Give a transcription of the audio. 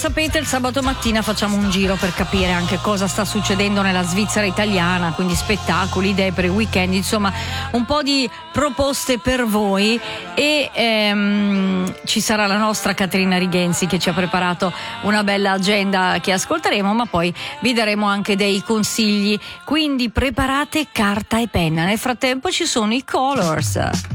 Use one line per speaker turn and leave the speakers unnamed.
sapete, il sabato mattina facciamo un giro per capire anche cosa sta succedendo nella Svizzera italiana, quindi spettacoli, idee per il weekend, insomma un po' di proposte per voi. E ci sarà la nostra Caterina Righenzi che ci ha preparato una bella agenda che ascolteremo, ma poi vi daremo anche dei consigli, quindi preparate carta e penna. Nel frattempo ci sono i Colors.